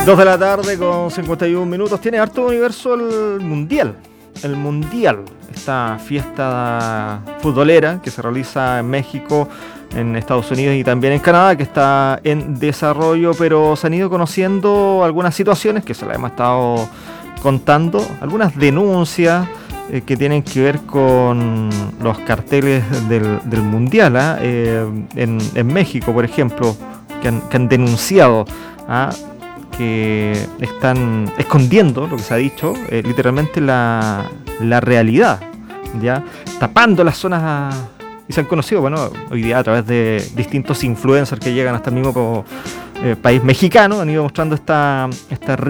2 de la tarde con 51 minutos. Tiene harto universo el Mundial. El Mundial, esta fiesta futbolera que se realiza en México, en Estados Unidos y también en Canadá, que está en desarrollo, pero se han ido conociendo algunas situaciones que se las hemos estado contando, algunas denuncias que tienen que ver con los carteles del Mundial, en México, por ejemplo, que han denunciado que están escondiendo, lo que se ha dicho, literalmente la realidad, ya tapando las zonas, y se han conocido, bueno, hoy día a través de distintos influencers que llegan hasta el mismo país mexicano, han ido mostrando esta